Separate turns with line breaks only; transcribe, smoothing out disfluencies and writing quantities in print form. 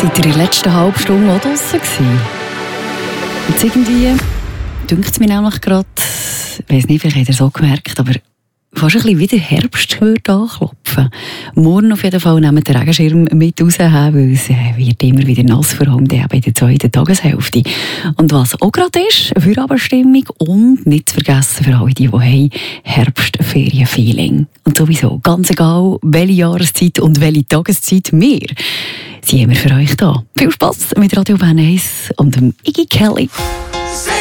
Seid ihr in der letzten halben Stunde auch draussen gewesen? Jetzt irgendwie dünkt es mir nämlich gerade, ich weiss nicht, vielleicht habt ihr es auch gemerkt, aber fast ein bisschen wie der Herbst würde anklopfen. Morgen auf jeden Fall nehmt den Regenschirm mit raus, weil es wird immer wieder nass, vor allem in der zweiten Tageshälfte. Und was auch gerade ist, Feierabendstimmung und nicht zu vergessen für alle die haben, Herbstferien-Feeling. Und sowieso, ganz egal, welche Jahreszeit und welche Tageszeit wir sind wir für euch da. Viel Spass mit Radio Bern 1 und dem Iggy Kelly.